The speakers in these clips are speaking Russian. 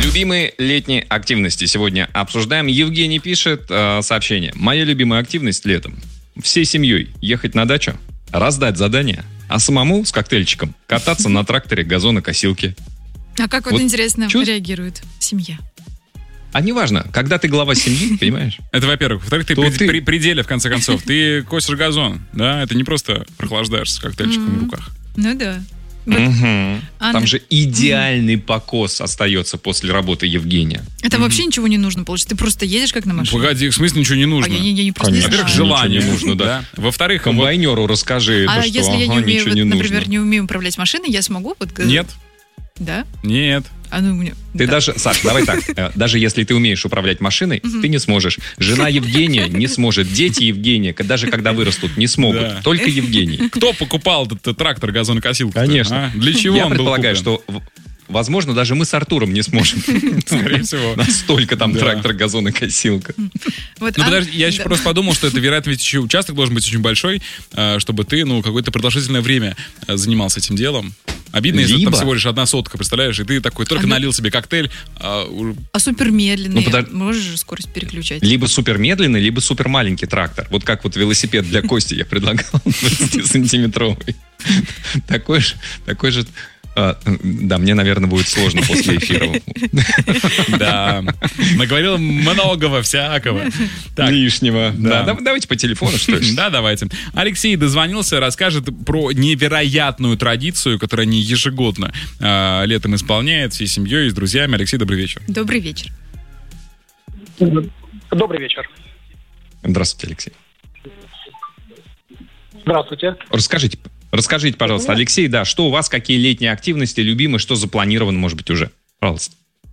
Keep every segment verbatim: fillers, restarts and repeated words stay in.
Любимые летние активности. Сегодня обсуждаем. Евгений пишет э, сообщение. Моя любимая активность летом. Всей семьей ехать на дачу, раздать задания, а самому с коктейльчиком кататься на тракторе газонокосилки. А как вот, вот интересно чувств... реагирует семья? А неважно, когда ты глава семьи, понимаешь? Это, во-первых. Во-вторых, ты при, ты... при пределе, в конце концов. Ты косишь газон, да? Это не просто прохлаждаешься с коктейльчиком mm-hmm. в руках. Ну да. Вот. Угу. Анна... Там же идеальный mm-hmm. покос остается после работы Евгения. Это mm-hmm. вообще ничего не нужно, получается. Ты просто едешь как на машине. Погоди, в смысле ничего не нужно? А я, я не просто Конечно, не Во-первых, желание не нужно, да. да. Во-вторых, комбайнеру вот... расскажи, а да, что если ага, я не умею, вот, не например, нужно. не умею управлять машиной, я смогу? Вот... Нет. Да? Нет. А ну, мне... Ты да. даже, Саш, давай так, даже если ты умеешь управлять машиной, uh-huh. ты не сможешь. Жена Евгения не сможет, дети Евгения, даже когда вырастут, не смогут. Да. Только Евгений. Кто покупал этот трактор газонокосилку? Конечно. А? Для чего Я он предполагаю, был что, возможно, даже мы с Артуром не сможем. Скорее всего. Настолько там трактор газонокосилка. Ну, подожди, я еще просто подумал, что это, вероятно, ведь еще участок должен быть очень большой, чтобы ты, ну, какое-то продолжительное время занимался этим делом. Обидно, если Либо... там всего лишь одна сотка, представляешь, и ты такой только а налил себе коктейль. А, а супер медленный, ну, подо... можешь же скорость переключать. Либо супер медленный, либо супер маленький трактор. Вот как вот велосипед для Кости я предлагал, двадцатисантиметровый. Такой же, такой же... А, да, мне, наверное, будет сложно после эфира. Да, наговорил многого всякого. Лишнего. Давайте по телефону, что ли? Да, давайте. Алексей дозвонился, расскажет про невероятную традицию, которую они ежегодно летом исполняют всей семьей и с друзьями. Алексей, добрый вечер. Добрый вечер. Добрый вечер. Здравствуйте, Алексей. Здравствуйте. Расскажите, Расскажите, пожалуйста, Алексей, да, что у вас, какие летние активности любимые, что запланировано, может быть, уже? Пожалуйста.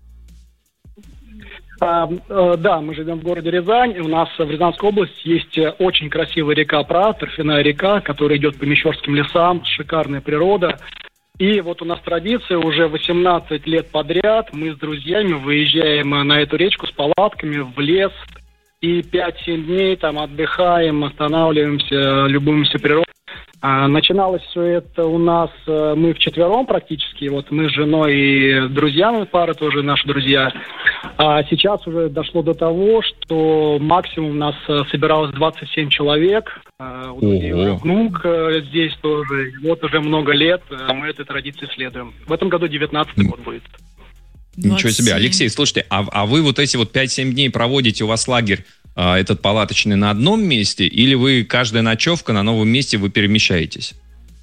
А, а, да, мы живем в городе Рязань. У нас в Рязанской области есть очень красивая река Пра, торфяная река, которая идет по Мещерским лесам, шикарная природа. И вот у нас традиция уже восемнадцать лет подряд. Мы с друзьями выезжаем на эту речку с палатками в лес. И пять-семь дней там отдыхаем, останавливаемся, любуемся природой. А, начиналось все это у нас, мы вчетвером практически, вот мы с женой и друзьями, пара тоже наши друзья. А сейчас уже дошло до того, что максимум у нас собиралось двадцать семь человек. А, у друзей уже внук здесь тоже, и вот уже много лет мы этой традиции следуем. В этом году девятнадцатый год будет. Ничего себе. Алексей, слушайте, а, а вы вот эти вот пять-семь дней проводите, у вас лагерь а, этот палаточный на одном месте, или вы каждая ночевка на новом месте вы перемещаетесь?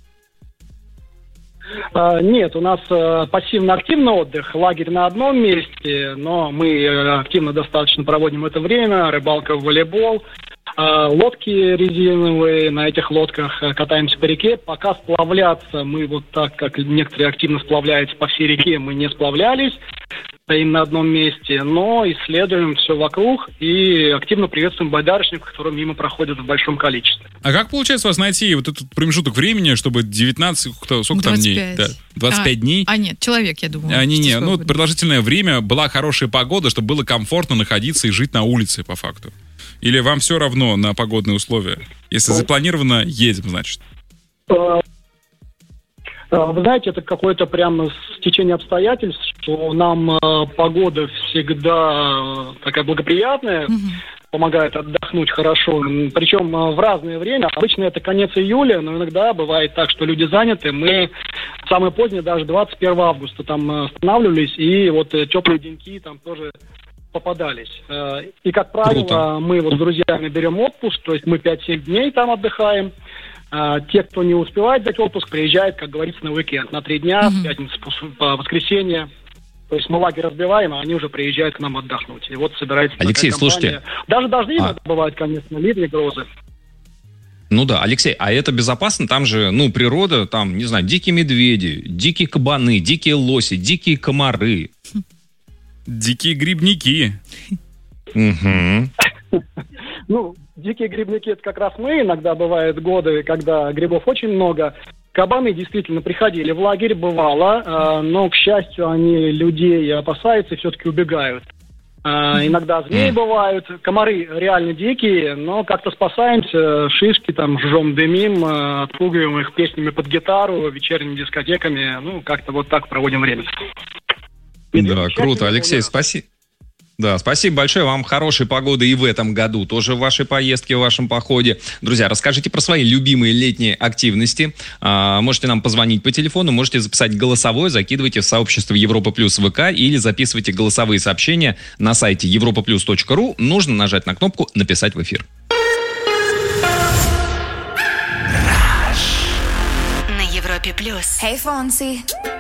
А, нет, у нас а, пассивно-активный отдых, лагерь на одном месте, но мы а, активно достаточно проводим это время, рыбалка, волейбол, а, лодки резиновые, на этих лодках а, катаемся по реке. Пока сплавляться мы вот так, как некоторые активно сплавляются по всей реке, мы не сплавлялись. Стоим на одном месте, но исследуем все вокруг и активно приветствуем байдарочников, которые мимо проходят в большом количестве. А как получается у вас найти вот этот промежуток времени, чтобы девятнадцать, сколько там дней? Да, двадцать пять а, дней? А нет, человек, я думаю. А, не, не, ну продолжительное время, была хорошая погода, чтобы было комфортно находиться и жить на улице по факту. Или вам все равно на погодные условия? Если запланировано, едем, значит. Вы знаете, это какое-то прямо стечение обстоятельств, что нам э, погода всегда такая благоприятная, mm-hmm. помогает отдохнуть хорошо, причем э, в разное время. Обычно это конец июля, но иногда бывает так, что люди заняты. Мы самое позднее, даже двадцать первого августа там останавливались, и вот э, теплые деньки там тоже попадались. Э, и, как правило, Круто. мы вот с друзьями берем отпуск, то есть мы пять-семь дней там отдыхаем. А, те, кто не успевает взять отпуск, приезжают, как говорится, на уикенд. На три дня, mm-hmm. с пятницы по воскресенье. То есть мы лагерь разбиваем, а они уже приезжают к нам отдохнуть. И вот собирается Алексей, такая компания. слушайте. Даже дожди а... иногда бывают, конечно, ливни, грозы. Ну да, Алексей, а это безопасно? Там же, ну, природа, там, не знаю, дикие медведи, дикие кабаны, дикие лоси, дикие комары. Дикие грибники. Угу. Ну, дикие грибники, это как раз мы. Иногда бывают годы, когда грибов очень много. Кабаны действительно приходили в лагерь, бывало, но, к счастью, они людей опасаются и все-таки убегают. Иногда змеи бывают, комары реально дикие, но как-то спасаемся, шишки там жжем, дымим, отпугиваем их песнями под гитару, вечерними дискотеками, ну, как-то вот так проводим время. Да, круто. Алексей, спасибо. Да, спасибо большое. Вам хорошей погоды и в этом году, тоже в вашей поездке, в вашем походе. Друзья, расскажите про свои любимые летние активности. А, можете нам позвонить по телефону, можете записать голосовое, закидывайте в сообщество Европа Плюс ВК или записывайте голосовые сообщения на сайте европа плюс точка ру. Нужно нажать на кнопку «Написать в эфир». На Европе Плюс. Hey, Fonzie.